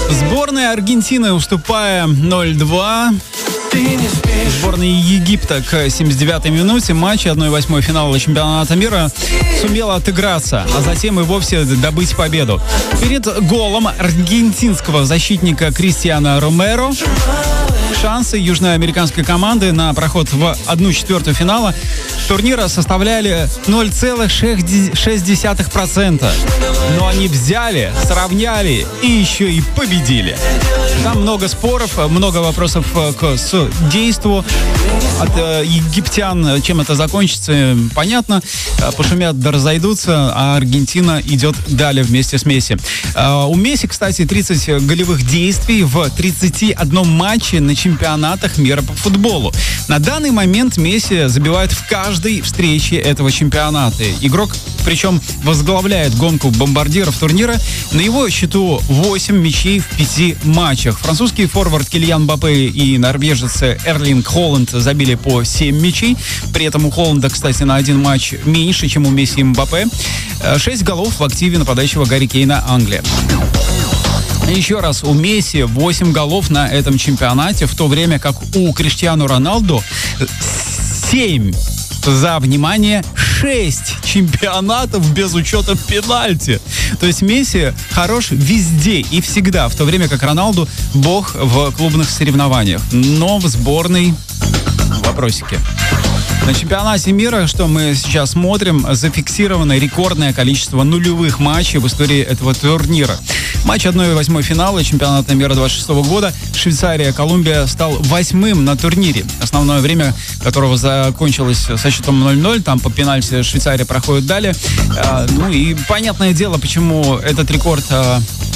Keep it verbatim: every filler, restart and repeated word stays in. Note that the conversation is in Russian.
Сборная Аргентины, уступая ноль-два сборной Египта к семьдесят девятой минуте матча одна восьмая финала чемпионата мира сумела отыграться, а затем и вовсе добыть победу. Перед голом аргентинского защитника Кристиана Ромеро шансы южноамериканской команды на проход в одну четвертую финала турнира составляли ноль целых шесть десятых процента. Но они взяли, сравняли и еще и победили. Там много споров, много вопросов к судейству от э, египтян. Чем это закончится, понятно. Пошумят да разойдутся, а Аргентина идет далее вместе с Месси. Э, у Месси, кстати, тридцать голевых действий в тридцати одном матче на чемпионатах мира по футболу. На данный момент Месси забивает в каждой встрече этого чемпионата. Игрок, причем, возглавляет гонку бомбардиров турнира. На его счету восемь мячей в пяти матчах. Французский форвард Килиан Мбаппе и норвежец Эрлинг Холланд забили по семь мячей. При этом у Холланда, кстати, на один матч меньше, чем у Месси и Мбаппе. шесть голов в активе нападающего Гарри Кейна, Англия. Еще раз, у Месси восемь голов на этом чемпионате, в то время как у Криштиану Роналду семь. За, внимание, шесть чемпионатов без учета пенальти. То есть Месси хорош везде и всегда, в то время как Роналду бог в клубных соревнованиях. Но в сборной вопросики. На чемпионате мира, что мы сейчас смотрим, зафиксировано рекордное количество нулевых матчей в истории этого турнира. Матч одна восьмая финала чемпионата мира двадцать шестого года Швейцария-Колумбия стал восьмым на турнире. Основное время которого закончилось со счетом ноль-ноль. Там по пенальти Швейцария проходит далее. А, ну и понятное дело, почему этот рекорд а,